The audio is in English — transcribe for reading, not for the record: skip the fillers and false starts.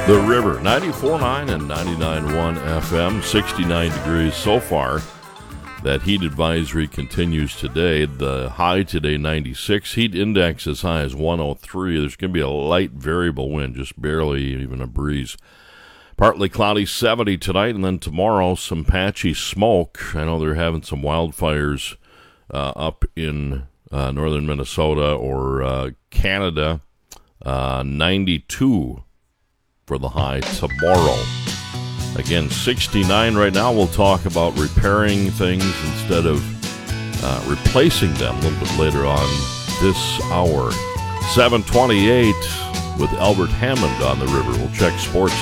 The River, 94.9 and 99.1 FM, 69 degrees so far. That heat advisory continues today. The high today, 96. Heat index as high as 103. There's going to be a light variable wind, just barely even a breeze. Partly cloudy, 70 tonight, and then tomorrow some patchy smoke. I know they're having some wildfires up in northern Minnesota or Canada. 92 for the high tomorrow. Again, 69 right now. We'll talk about repairing things instead of replacing them a little bit later on this hour. 7:28 with Albert Hammond on the River. We'll check sports